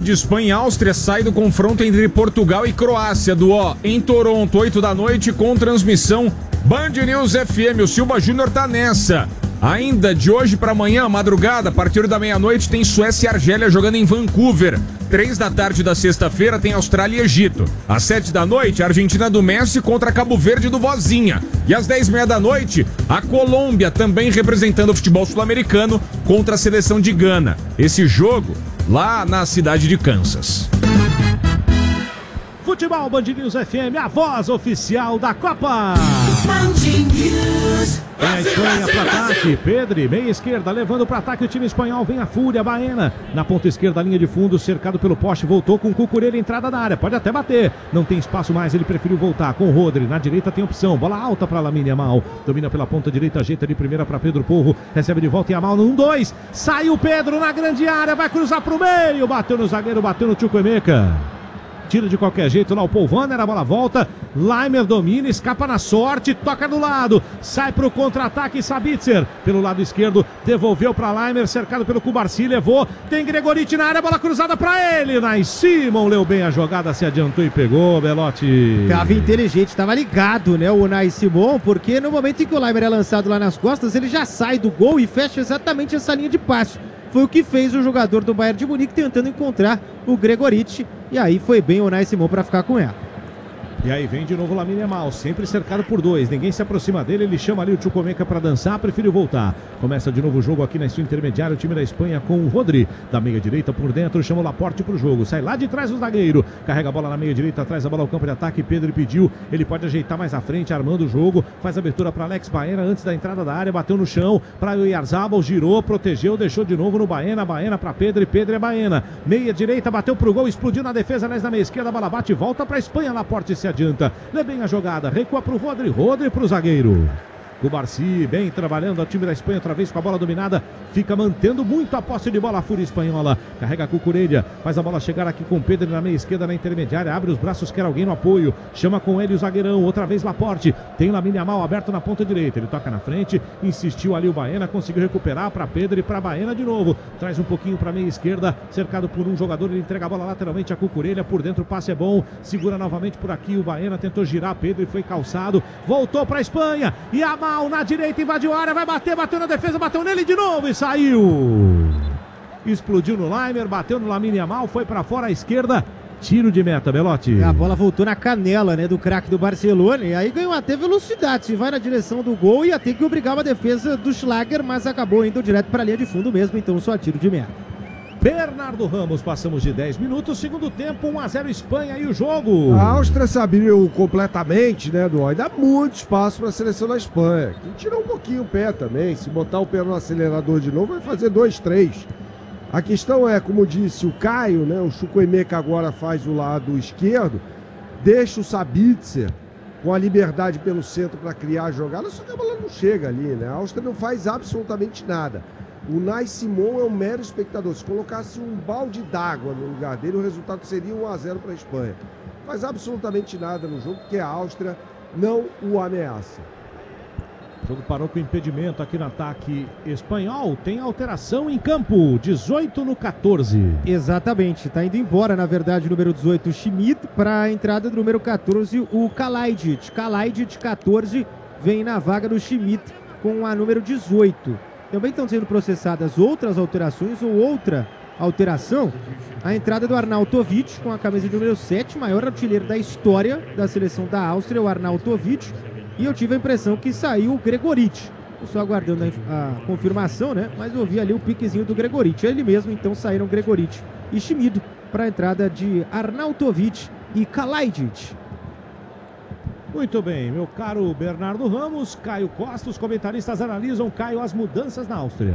tarde, Espanha e Áustria sai do confronto entre Portugal e Croácia, do O em Toronto, 8 da noite, com transmissão Band News FM. O Silva Júnior tá nessa. Ainda de hoje para amanhã, madrugada, a partir da meia-noite, tem Suécia e Argélia jogando em Vancouver. 3 da tarde da sexta-feira tem Austrália e Egito. Às 7 da noite, a Argentina do Messi contra Cabo Verde do Vozinha. E às 10h30 da noite, a Colômbia, também representando o futebol sul-americano, contra a seleção de Gana. Esse jogo lá na cidade de Kansas. Futebol Band News FM, a voz oficial da Copa. Band News. Vem a Espanha para ataque, Pedri, meia esquerda, levando para ataque o time espanhol, vem a Fúria, Baena, na ponta esquerda, linha de fundo, cercado pelo poste, voltou com o Cucurella, entrada da área, pode até bater, não tem espaço mais, ele preferiu voltar com o Rodri, na direita tem opção, bola alta para Lamine Yamal, domina pela ponta direita, ajeita de primeira para Pedro Porro, recebe de volta Yamal no 1-2, saiu Pedro na grande área, vai cruzar para o meio, bateu no zagueiro, bateu no Chukwuemeka. Tira de qualquer jeito lá o Paul Vanner, a bola volta, Laimer domina, escapa na sorte, toca do lado, sai para o contra-ataque Sabitzer, pelo lado esquerdo, devolveu para Laimer, cercado pelo Cubarsi, levou, tem Gregorich na área, bola cruzada para ele, Nai Simon leu bem a jogada, se adiantou e pegou, Belotti. Tava inteligente, tava ligado, né, o Nai Simon, porque no momento em que o Laimer é lançado lá nas costas, ele já sai do gol e fecha exatamente essa linha de passe. Foi o que fez o jogador do Bayern de Munique tentando encontrar o Gregorich. E aí foi bem o Nai Simon para ficar com ela. E aí vem de novo o Lamine Yamal, sempre cercado por dois, ninguém se aproxima dele, ele chama ali o Chukwuemeka para dançar, preferiu voltar. Começa de novo o jogo aqui na sua intermediária, o time da Espanha com o Rodri, da meia direita por dentro, chama o Laporte pro jogo, sai lá de trás o zagueiro, carrega a bola na meia direita, traz a bola ao campo de ataque, Pedro pediu, ele pode ajeitar mais à frente, armando o jogo, faz abertura para Alex Baena antes da entrada da área, bateu no chão, para o Oyarzabal, girou, protegeu, deixou de novo no Baena, Baena para Pedro e Pedro é Baena, meia direita, bateu pro gol, explodiu na defesa, aliás na meia esquerda, a bola bate e volta para a Espanha, Laporte se adianta. Bem a jogada, recua para o Rodri, Rodri para o zagueiro. Cubarsi, bem trabalhando, o time da Espanha outra vez com a bola dominada, fica mantendo muito a posse de bola, a Fúria espanhola, carrega a Cucurella, faz a bola chegar aqui com Pedro na meia esquerda, na intermediária, abre os braços, quer alguém no apoio, chama com ele o zagueirão, outra vez Laporte, tem o Lamine Yamal aberto na ponta direita, ele toca na frente, insistiu ali o Baena, conseguiu recuperar para Pedro e para Baena de novo, traz um pouquinho para a meia esquerda, cercado por um jogador, ele entrega a bola lateralmente a Cucurella, por dentro o passe é bom, segura novamente por aqui o Baena, tentou girar Pedro e foi calçado, voltou para a Espanha, e Yamal na direita, invadiu a área, vai bater, bateu na defesa, bateu nele de novo e saiu. Explodiu no Laimer, bateu no Lamine Yamal, foi para fora à esquerda, tiro de meta, Belotti. A bola voltou na canela, né, do craque do Barcelona, e aí ganhou até velocidade, se vai na direção do gol, ia ter que obrigar uma defesa do Schlager, mas acabou indo direto para a linha de fundo mesmo, então só tiro de meta. Bernardo Ramos, passamos de 10 minutos, segundo tempo, 1-0 Espanha e o jogo. A Áustria se abriu completamente, né, Duói? Dá muito espaço para a seleção da Espanha. Tem que tirar um pouquinho o pé também. Se botar o pé no acelerador de novo, vai fazer 2-3. A questão é, como disse o Caio, né, o Chukwuemeka agora faz o lado esquerdo, deixa o Sabitzer com a liberdade pelo centro para criar a jogada, só que a bola não chega ali, né? A Áustria não faz absolutamente nada. O Nai Simon é um mero espectador. Se colocasse um balde d'água no lugar dele, o resultado seria 1-0 para a Espanha. Não faz absolutamente nada no jogo, porque a Áustria não o ameaça. O jogo parou com impedimento aqui no ataque espanhol. Tem alteração em campo, 18 no 14. Exatamente, tá indo embora, na verdade, o número 18, o Schmidt, para a entrada do número 14, o Kalajdzic. Kalajdzic, 14, vem na vaga do Schmidt com a número 18. Também estão sendo processadas outras alterações ou outra alteração. A entrada do Arnautovic com a camisa de número 7, maior artilheiro da história da seleção da Áustria, o Arnautovic. E eu tive a impressão que saiu o Gregorich. Eu só aguardando a confirmação, né? Mas eu vi ali o piquezinho do Gregorich. Ele mesmo, então, saíram Gregorich e Schmidt para a entrada de Arnautovic e Kalajdzic. Muito bem, meu caro Bernardo Ramos, Caio Costa, os comentaristas analisam, Caio, as mudanças na Áustria.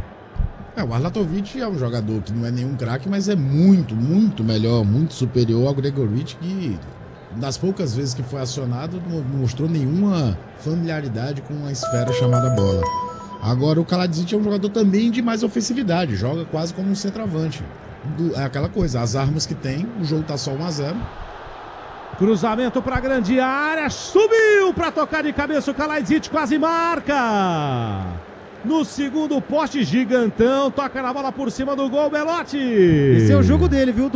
O Arnautovic é um jogador que não é nenhum craque, mas é muito, muito melhor, muito superior ao Gregorich, que das poucas vezes que foi acionado não mostrou nenhuma familiaridade com a esfera chamada bola. Agora o Kalajdzic é um jogador também de mais ofensividade, joga quase como um centroavante. É aquela coisa, as armas que tem, o jogo tá só 1-0. Cruzamento para a grande área, subiu para tocar de cabeça o Kalajdzic, quase marca. No segundo poste, gigantão, toca na bola por cima do gol, Belotti. Esse é o jogo dele, viu?